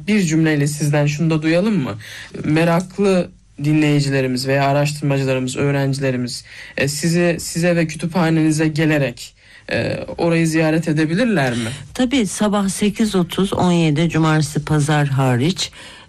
bir cümleyle sizden şunu da duyalım mı? Meraklı dinleyicilerimiz veya araştırmacılarımız, öğrencilerimiz size ve kütüphanenize gelerek orayı ziyaret edebilirler mi? Tabii sabah 8.30, 17 cumartesi pazar hariç